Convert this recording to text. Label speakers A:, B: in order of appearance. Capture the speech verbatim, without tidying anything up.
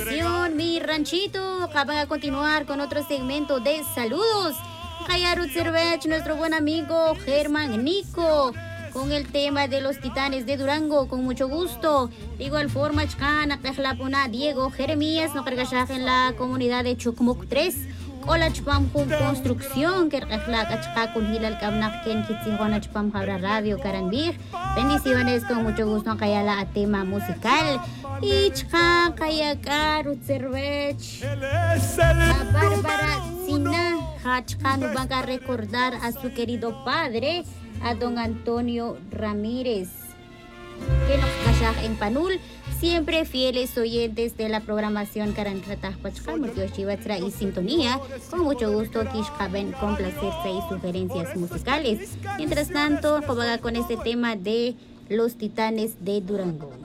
A: estación Mi Ranchito. Acaban a continuar con otro segmento de saludos. Kayarut Cervech, nuestro buen amigo Germán Nico, con el tema de los Titanes de Durango, con mucho gusto. De igual forma, Chcana, Pejlapuna, Diego Jeremías, no carga en la comunidad de Chucmuc tres. Hola Chpam con construcción, que Rejla con Hilal Kabnak, Ken Kitzihona Chpam Jabra Radio Caranbir. Bendiciones, con mucho gusto, Kayala a tema musical. Y Chka, Kayaka, Rutzervech, a Bárbara Sina, Hachka, nos van a recordar a su querido padre, a don Antonio Ramírez, que nos calla en Panul, siempre fieles oyentes de la programación Karan Ratah Pachkam, y sintonía, con mucho gusto Kishkaben complacerse y sugerencias musicales. Mientras tanto, juega con este tema de los Titanes de Durango.